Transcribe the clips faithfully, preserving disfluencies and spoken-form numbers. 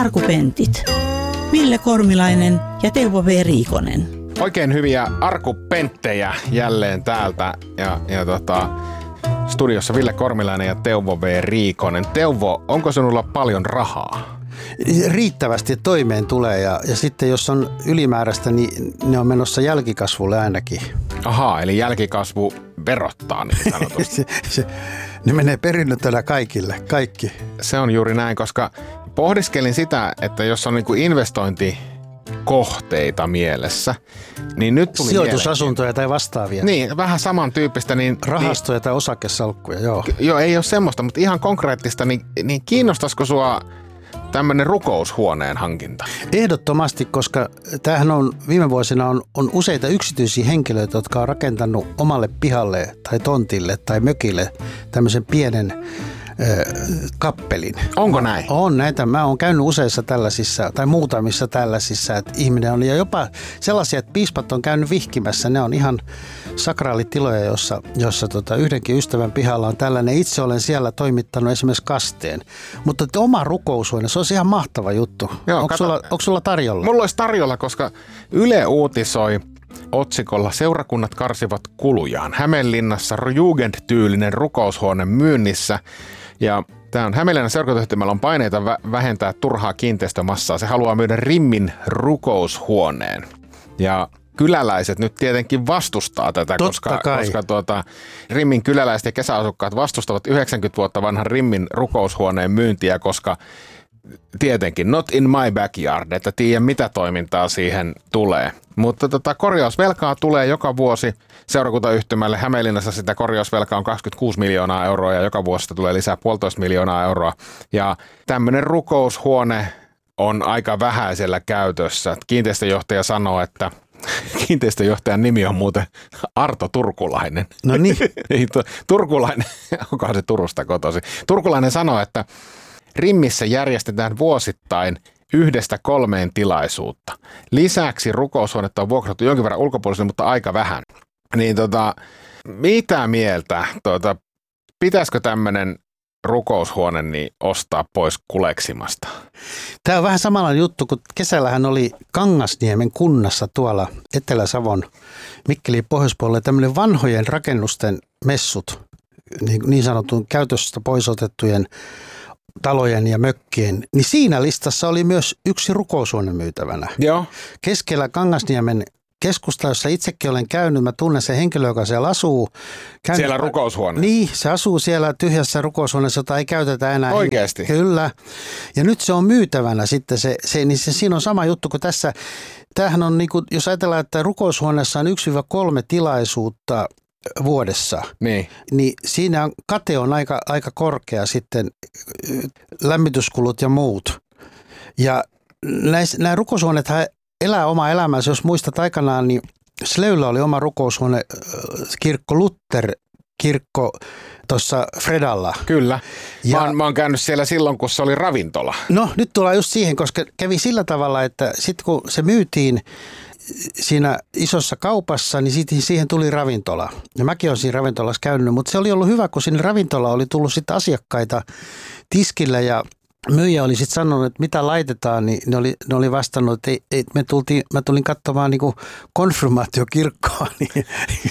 Arkupentit. Ville Kormilainen ja Teuvo V. Riikonen. Oikein hyviä arkupenttejä jälleen täältä ja, ja tota, studiossa Ville Kormilainen ja Teuvo V. Riikonen. Teuvo, onko sinulla paljon rahaa? Riittävästi toimeen tulee ja, ja sitten jos on ylimääräistä, niin ne on menossa jälkikasvulle ainakin. Ahaa, eli jälkikasvu verottaa niin sanotusti. se, se, ne menee perinnötönä kaikille, kaikki. Se on juuri näin, koska pohdiskelin sitä, että jos on niin kuin investointikohteita mielessä, niin nyt tuli sijoitusasuntoja tai vastaavia. Niin, vähän samantyyppistä. Niin, rahastoja niin, tai osakesalkkuja, joo. Joo, ei ole semmoista, mutta ihan konkreettista, niin, niin kiinnostaisiko sua tämmöinen rukoushuoneen hankinta? Ehdottomasti, koska tämähän on viime vuosina on, on useita yksityisiä henkilöitä, jotka on rakentanut omalle pihalle tai tontille tai mökille tämmöisen pienen ö, kappelin. Onko näin? On näitä. Mä oon käynyt useissa tällaisissa tai muutamissa tällaisissa, että ihminen on ja jopa sellaisia, että piispat on käynyt vihkimässä. Ne on ihan sakraalitiloja, jossa, jossa tota, yhdenkin ystävän pihalla on tällainen. Itse olen siellä toimittanut esimerkiksi kasteen. Mutta oma rukoushuone, se on ihan mahtava juttu. Joo, onko, sulla, onko sulla tarjolla? Mulla olisi tarjolla, koska Yle uutisoi otsikolla Seurakunnat karsivat kulujaan. Hämeenlinnassa Jugend-tyylinen rukoushuone myynnissä. Ja tämä on Hämeenlinnan seurakuntayhtymällä on paineita vä- vähentää turhaa kiinteistömassaa. Se haluaa myydä Rimmin rukoushuoneen. Ja kyläläiset nyt tietenkin vastustaa tätä, Totta koska, koska tuota, Rimmin kyläläiset ja kesäasukkaat vastustavat yhdeksänkymmentä vuotta vanhan Rimmin rukoushuoneen myyntiä, koska tietenkin not in my backyard, että tiedä mitä toimintaa siihen tulee. Mutta tota, korjausvelkaa tulee joka vuosi seurakuntayhtymälle. Hämeenlinnassa sitä korjausvelkaa on kaksikymmentäkuusi miljoonaa euroa ja joka vuosi tulee lisää puolitoista miljoonaa euroa. Ja tämmöinen rukoushuone on aika vähäisellä käytössä. Kiinteistöjohtaja sanoo, että kiinteistöjohtajan nimi on muuten Arto Turkulainen. No niin. Turkulainen, onkohan se Turusta kotosi? Turkulainen sanoo, että Rimmissä järjestetään vuosittain yhdestä kolmeen tilaisuutta. Lisäksi rukoushuonetta on vuokrattu jonkin verran ulkopuolisille, mutta aika vähän. Niin tota, mitä mieltä, tota, pitäisikö tämmöinen rukoushuone niin ostaa pois kuleksimasta? Tämä on vähän samanlainen juttu, kun kesällähän oli Kangasniemen kunnassa tuolla Etelä-Savon Mikkelin pohjoispuolella tämmöinen vanhojen rakennusten messut, niin sanotun käytöstä pois otettujen talojen ja mökkien, niin siinä listassa oli myös yksi rukoushuone myytävänä. Joo. Keskellä Kangasniemen keskusta, jossa itsekin olen käynyt, mä tunnen sen henkilö, joka siellä asuu. Käynyt, siellä rukoushuone? Niin, se asuu siellä tyhjässä rukoushuoneessa, jota ei käytetä enää. Oikeasti? Kyllä. Ja nyt se on myytävänä sitten, se, se, niin se, siinä on sama juttu kuin tässä. Tämähän on, niin kuin, jos ajatellaan, että rukoushuoneessa on yksi kolme tilaisuutta vuodessa, niin, niin siinä on, kate on aika, aika korkea sitten, lämmityskulut ja muut. Ja näis, nämä rukoushuoneethan elää omaa elämäänsä, jos muistat aikanaan, niin Slöyllä oli oma rukoushuone, kirkko Luther, kirkko tuossa Fredalla. Kyllä. Ja, mä, oon, mä oon käynyt siellä silloin, kun se oli ravintola. No nyt tullaan just siihen, koska kävi sillä tavalla, että sitten kun se myytiin siinä isossa kaupassa, niin siihen tuli ravintola. Ja mäkin olen siinä ravintolassa käynyt, mutta se oli ollut hyvä, kun sinne ravintola oli tullut sitten asiakkaita tiskille ja myyjä oli sitten sanonut, että mitä laitetaan, niin ne oli, ne oli vastannut, että ei, ei, me tultiin, mä tulin katsomaan niin kuin konfirmaatiokirkkoa. Niin.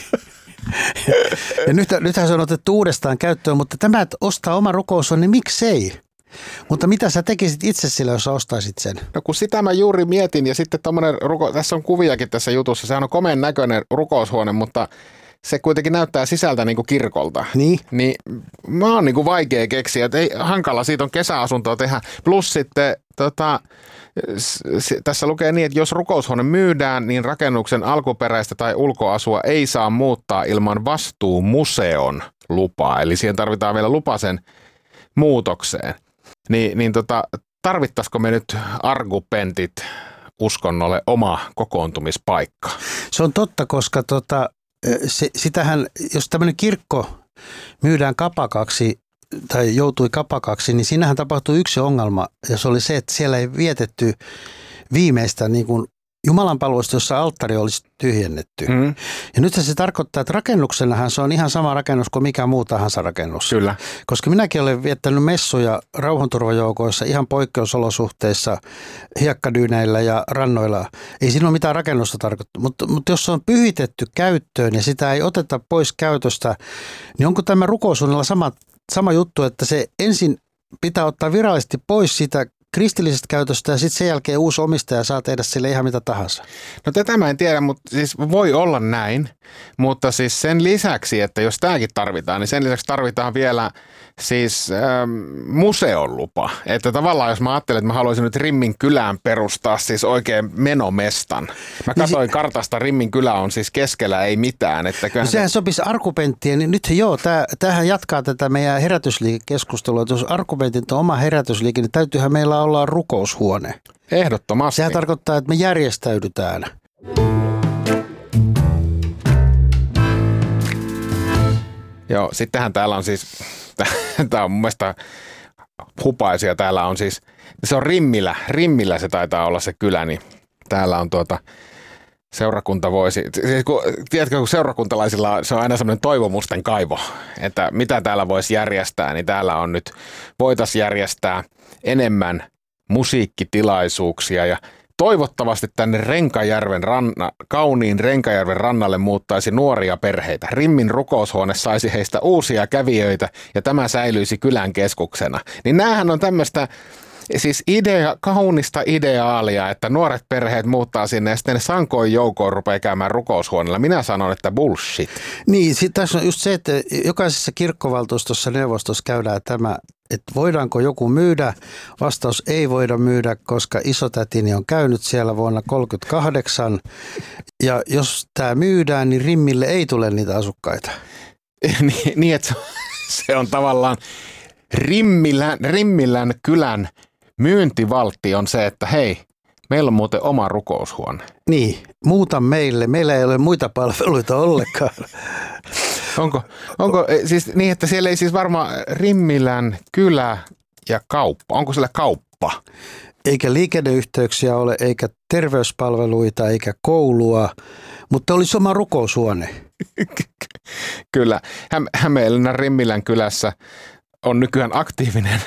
Ja nyt, nythän se on otettu uudestaan käyttöön, mutta tämä, että ostaa oma rukous on, niin miksei? Mutta mitä sä tekisit itse sillä, jos sä ostaisit sen? No kun sitä mä juuri mietin ja sitten tommonen ruko, tässä on kuviakin tässä jutussa, sehän on komeen näköinen rukoushuone, mutta se kuitenkin näyttää sisältä niin kuin kirkolta. Niin. Niin mä oon niin kuin vaikea keksiä, että ei hankala siitä on kesäasuntoa tehdä. Plus sitten tota, s- tässä lukee niin, että jos rukoushuone myydään, niin rakennuksen alkuperäistä tai ulkoasua ei saa muuttaa ilman vastuumuseon lupaa. Eli siihen tarvitaan vielä lupa sen muutokseen. Ni, niin tota, tarvittaisiko me nyt argupentit uskonnolle oma kokoontumispaikka? Se on totta, koska tota, se, sitähän, jos tämmöinen kirkko myydään kapakaksi tai joutui kapakaksi, niin siinähän tapahtui yksi ongelma, ja se oli se, että siellä ei vietetty viimeistä niin kuin jumalanpalvelusta, jossa alttari olisi tyhjennetty. Mm. Ja nyt se tarkoittaa, että rakennuksenahan se on ihan sama rakennus kuin mikä muu tahansa rakennus. Kyllä. Koska minäkin olen viettänyt messuja rauhanturvajoukoissa ihan poikkeusolosuhteissa, hiekkadyyneillä ja rannoilla. Ei siinä ole mitään rakennusta tarkoittaa, mutta, mutta jos se on pyhitetty käyttöön ja sitä ei oteta pois käytöstä, niin onko tämä rukoushuoneella sama, sama juttu, että se ensin pitää ottaa virallisesti pois siitä kristillisestä käytöstä ja sitten sen jälkeen uusi omistaja saa tehdä sille ihan mitä tahansa. No tätä mä en tiedä, mutta siis voi olla näin, mutta siis sen lisäksi, että jos tämäkin tarvitaan, niin sen lisäksi tarvitaan vielä siis ähm, museon lupa. Että tavallaan jos mä ajattelen, että mä haluaisin nyt Rimmin kylään perustaa siis oikein menomestan. Mä katsoin niin, kartasta, Rimmin kylä on siis keskellä ei mitään. Että no sehän se sopisi argumenttiin, niin nyt joo, tää, tämähän jatkaa tätä meidän herätysliikekeskustelua. Jos argumentit on oma herätysliike, niin täytyyhän meillä olla rukoushuone. Ehdottomasti. Sehän tarkoittaa, että me järjestäydytään. Joo, sittenhän täällä on siis, tämä on mun mielestä hupaisia, täällä on siis, se on Rimmillä, Rimmillä se taitaa olla se kylä, niin täällä on tuota, seurakunta voisi, siis kun, tiedätkö, kun seurakuntalaisilla se on aina semmoinen toivomusten kaivo, että mitä täällä voisi järjestää, niin täällä on nyt, voitaisiin järjestää enemmän musiikkitilaisuuksia ja toivottavasti tänne Renkajärven ranna, kauniin Renkajärven rannalle muuttaisi nuoria perheitä. Rimmin rukoushuone saisi heistä uusia kävijöitä ja tämä säilyisi kylän keskuksena. Niin näähän on tämmöistä siis idea, kaunista ideaalia, että nuoret perheet muuttaa sinne ja sitten ne sankoin joukoon rupeaa käymään rukoushuoneella. Minä sanon, että bullshit. Niin, tässä on just se, että jokaisessa kirkkovaltuustossa neuvostossa käydään tämä, että voidaanko joku myydä. Vastaus ei voida myydä, koska isotätini on käynyt siellä vuonna tuhatyhdeksänsataakolmekymmentäkahdeksan. Ja jos tämä myydään, niin Rimmille ei tule niitä asukkaita. niin, niin, että se on tavallaan Rimmilän, Rimmilän kylän myyntivaltti on se, että hei, meillä on muuten oma rukoushuone. Niin, muuta meille. Meillä ei ole muita palveluita ollenkaan. Onko, onko siis niin, että siellä ei siis varmaan Rimmilän kylä ja kauppa, onko siellä kauppa? Eikä liikenneyhteyksiä ole, eikä terveyspalveluita, eikä koulua, mutta olisi oma rukoushuone. Kyllä, Häm, Hämeenlinnan Rimmilän kylässä on nykyään aktiivinen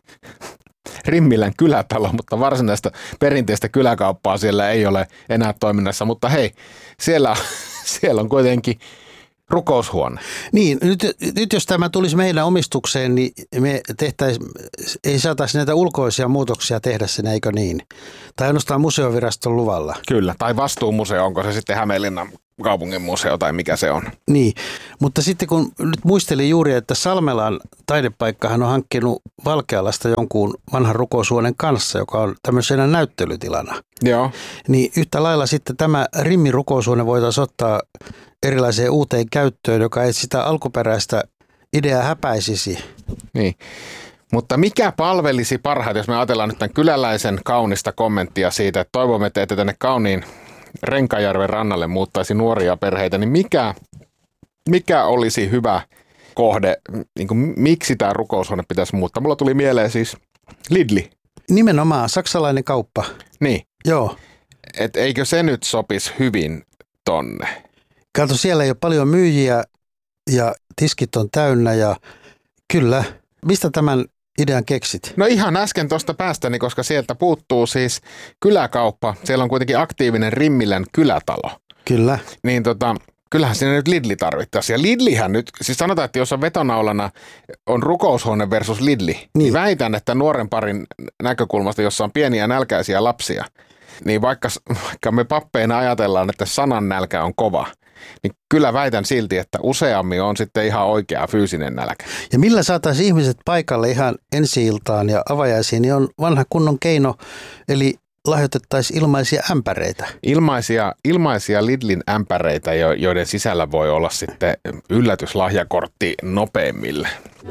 Rimmilän kylätalo, mutta varsinaista perinteistä kyläkauppaa siellä ei ole enää toiminnassa, mutta hei, siellä, siellä on kuitenkin rukoushuone. Niin, nyt, nyt jos tämä tulisi meidän omistukseen, niin me tehtäisiin, ei saataisi näitä ulkoisia muutoksia tehdä sen, eikö niin? Tai ainoastaan museoviraston luvalla. Kyllä, tai vastuumuseo, onko se sitten Hämeenlinnan kaupungin museo tai mikä se on. Niin, mutta sitten kun nyt muistelin juuri, että Salmelan taidepaikkahan on hankkinut Valkealasta jonkun vanhan rukoushuoneen kanssa, joka on tämmöisenä näyttelytilana. Joo. Niin yhtä lailla sitten tämä Rimmin rukoushuone voitaisiin ottaa erilaiseen uuteen käyttöön, joka ei sitä alkuperäistä ideaa häpäisisi. Niin, mutta mikä palvelisi parhaiten, jos me ajatellaan nyt tämän kyläläisen kaunista kommenttia siitä, että toivomme, että tänne kauniin Renkajärven rannalle muuttaisi nuoria perheitä, niin mikä, mikä olisi hyvä kohde, niin kuin miksi tämä rukoushuone pitäisi muuttaa? Mulla tuli mieleen siis Lidli. Nimenomaan, saksalainen kauppa. Niin. Joo. Et eikö se nyt sopisi hyvin tonne? Kato, siellä ei ole paljon myyjiä ja tiskit on täynnä ja kyllä. Mistä tämän idean keksit? No ihan äsken tuosta päästäni, koska sieltä puuttuu siis kyläkauppa. Siellä on kuitenkin aktiivinen Rimmilän kylätalo. Kyllä. Niin tota, kyllähän siinä nyt Lidli tarvittaisiin. Ja Lidlihän nyt, siis sanotaan, että jos on vetonaulana on rukoushuone versus Lidli, niin, niin väitän, että nuoren parin näkökulmasta, jossa on pieniä nälkäisiä lapsia, niin vaikka, vaikka me pappeina ajatellaan, että sanan nälkä on kova, niin kyllä väitän silti, että useammin on sitten ihan oikea fyysinen nälkä. Ja millä saataisiin ihmiset paikalle ihan ensi-iltaan ja avajaisiin, niin on vanha kunnon keino, eli lahjoitettaisiin ilmaisia ämpäreitä. Ilmaisia, ilmaisia Lidlin ämpäreitä, joiden sisällä voi olla sitten yllätyslahjakortti nopeimmille.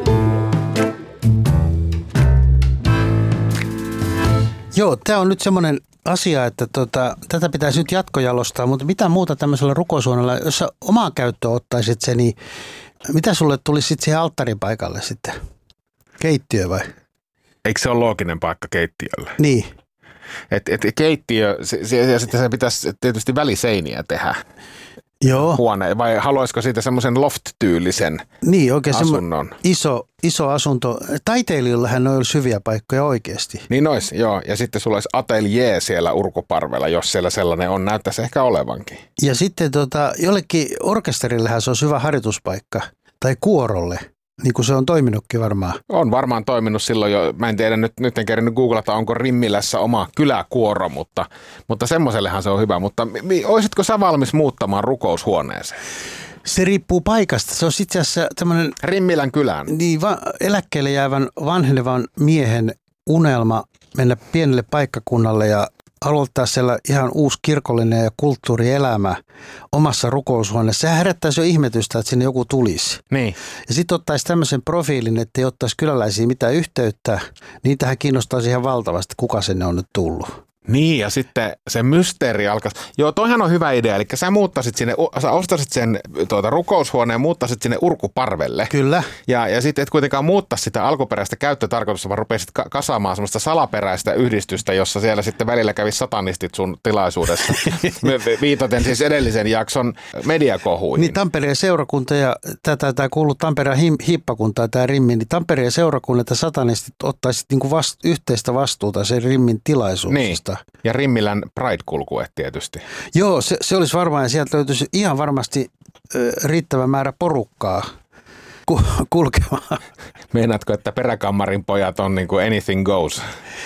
Joo, tämä on nyt semmoinen asia, että tota, tätä pitäisi nyt jatkojalostaa, mutta mitä muuta tämmöisellä rukoushuoneella, jos sä omaan käyttöön ottaisit se, niin mitä sulle tulisi sitten siihen alttarin paikalle sitten? Keittiö vai? Eikö se ole looginen paikka keittiölle? Niin. Et, et keittiö, se, se, ja sitten se pitäisi tietysti väliseiniä tehdä. Joo. Huone, vai haluaisiko siitä semmoisen loft-tyylisen niin, oikein asunnon? Iso, iso asunto. Taiteilijoillahan ne olisi hyviä paikkoja oikeasti. Niin ois, joo. Ja sitten sulla olisi atelier siellä Urkuparvella, jos siellä sellainen on. Näyttäisi ehkä olevankin. Ja sitten tota, jollekin orkesterillehän se olisi hyvä harjoituspaikka. Tai kuorolle. Niin kuin se on toiminutkin varmaan. On varmaan toiminut silloin jo, mä en tiedä, nyt, nyt en kerännyt googlata, onko Rimmilässä oma kyläkuoro, mutta, mutta semmoisellehan se on hyvä. Mutta mi, olisitko sä valmis muuttamaan rukoushuoneeseen? Se riippuu paikasta. Se on itse asiassa tämmöinen Rimmilän kylään. Niin, va- eläkkeelle jäävän vanhenevan miehen unelma mennä pienelle paikkakunnalle ja aloittaa siellä ihan uusi kirkollinen ja kulttuurielämä omassa rukoushuoneessa. Sehän herättäisi jo ihmetystä, että sinne joku tulisi. Niin. Ja sitten ottaisi tämmöisen profiilin, että ei ottaisi kyläläisiä mitään yhteyttä. Niitähän kiinnostaisi ihan valtavasti, kuka sinne on nyt tullut. Niin, ja sitten se mysteeri alkaisi. Joo, toihan on hyvä idea. Eli sä muuttaisit sinne, sä ostasit sen tuota, rukoushuoneen ja muuttaisit sinne Urkuparvelle. Kyllä. Ja, ja sitten et kuitenkaan muuttaa sitä alkuperäistä käyttötarkoitusta, vaan rupeisit ka- kasaamaan semmoista salaperäistä yhdistystä, jossa siellä sitten välillä kävisi satanistit sun tilaisuudessa. Viitaten siis edellisen jakson mediakohuihin. Niin Tampereen seurakunta ja tätä tämä kuuluu Tampereen him- hippakuntaa tämä Rimmi, niin Tampereen seurakunnat ja satanistit ottaisivat niinku vast- yhteistä vastuuta sen Rimmin tilaisuuksista. Niin. Ja Rimmilän Pride-kulkue tietysti. Joo, se, se olisi varmaan ja sieltä löytyisi ihan varmasti ö, riittävä määrä porukkaa ku, kulkemaan. Meinaatko, että peräkammarin pojat on niin kuin anything goes?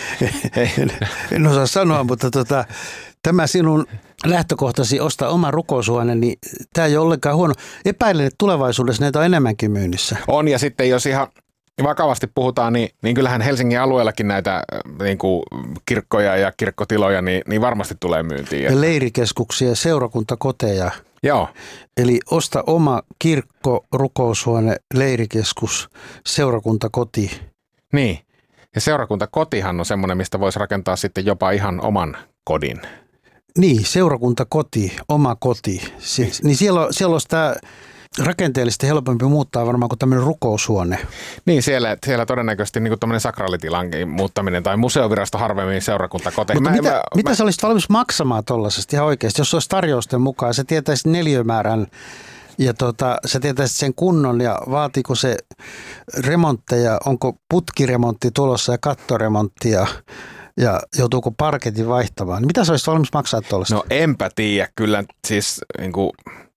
en, en osaa sanoa, mutta tota, tämä sinun lähtökohtasi ostaa oma rukoushuone, niin tämä ei ole ollenkaan huono. Epäilen, että tulevaisuudessa näitä on enemmänkin myynnissä. On, ja sitten jos ihan vakavasti puhutaan, niin, niin kyllähän Helsingin alueellakin näitä niin kuin kirkkoja ja kirkkotiloja, niin, niin varmasti tulee myyntiin. Ja leirikeskuksia, seurakuntakoteja. Joo. Eli osta oma kirkko, rukoushuone, leirikeskus, seurakuntakoti. Niin. Ja seurakuntakotihan on semmoinen, mistä voisi rakentaa sitten jopa ihan oman kodin. Niin, seurakuntakoti, oma koti. Siis, niin siellä, siellä olisi tämä rakenteellisesti helpompi muuttaa varmaan kuin tämmöinen rukoushuone. Niin, siellä, siellä todennäköisesti niin kuin tämmöinen sakraalitilan muuttaminen tai museovirasto harvemmin seurakuntakoteihin. Mutta mä, mitä, mä, mitä mä... sä olisit valmis maksamaan tuollaisesta ihan oikeasti, jos se olisi tarjousten mukaan? Sä tietäisit neliömäärän ja tota, sä tietäisit sen kunnon ja vaatiiko se remontteja, onko putkiremontti tulossa ja kattoremontti ja, ja joutuuko parketin vaihtamaan. Mitä sä olisit valmis maksaa tuollaista? No enpä tiedä, kyllä siis niin kuin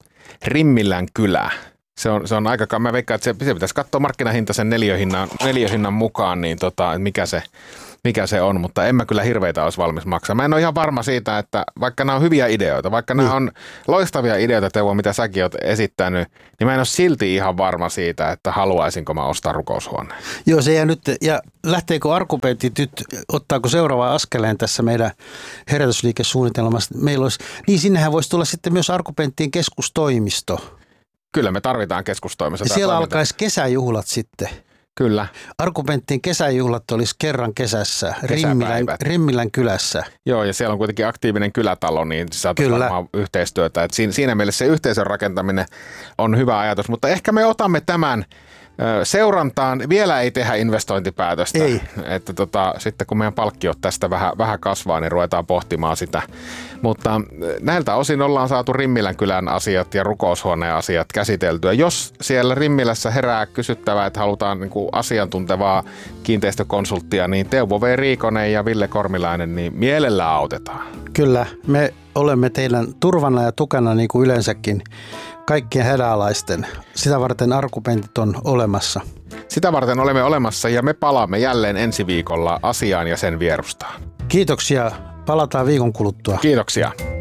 Rimmilän kylä. Se on, se on aika, mä veikkaan, että se, se pitäisi katsoa markkinahinta sen neliöhinnan, neliöhinnan mukaan, niin tota, mikä, se, mikä se on, mutta en mä kyllä hirveitä olisi valmis maksaa. Mä en ole ihan varma siitä, että vaikka nämä on hyviä ideoita, vaikka nämä on loistavia ideoita, Teuvo, mitä säkin oot esittänyt, niin mä en ole silti ihan varma siitä, että haluaisinko mä ostaa rukoushuoneen. Joo, se jää nyt, ja lähteekö Arkupentit nyt, ottaako seuraava askeleen tässä meidän herätysliikesuunnitelmassa? Meillä olisi, niin sinnehän voisi tulla sitten myös Arkupenttien keskustoimisto. Kyllä me tarvitaan keskustoimissa. Ja siellä alkaisi kesäjuhlat sitten. Kyllä. Arkupenttien kesäjuhlat olisi kerran kesässä Rimmilän, Rimmilän kylässä. Joo, ja siellä on kuitenkin aktiivinen kylätalo, niin saataisiin varmaan yhteistyötä. Et siinä, siinä mielessä se yhteisön rakentaminen on hyvä ajatus, mutta ehkä me otamme tämän seurantaan. Vielä ei tehdä investointipäätöstä. Ei. Että tota, sitten kun meidän palkkiot tästä vähän, vähän kasvaa, niin ruvetaan pohtimaan sitä. Mutta näiltä osin ollaan saatu Rimmilän kylän asiat ja rukoushuoneen asiat käsiteltyä. Jos siellä Rimmilässä herää kysyttävää, että halutaan niin kuin asiantuntevaa kiinteistökonsulttia, niin Teuvo V. Riikonen ja Ville Kormilainen, niin mielellään autetaan. Kyllä, me olemme teidän turvana ja tukana niin kuin yleensäkin kaikkien hädänalaisten. Sitä varten Arkupentit on olemassa. Sitä varten olemme olemassa ja me palaamme jälleen ensi viikolla asiaan ja sen vierustaan. Kiitoksia. Palataan viikon kuluttua. Kiitoksia.